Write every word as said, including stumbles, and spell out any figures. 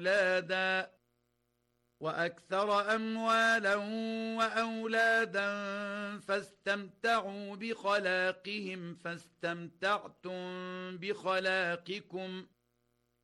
أولادا وأكثر أموالا وأولادا فاستمتعوا بخلاقهم فاستمتعتم بخلاقكم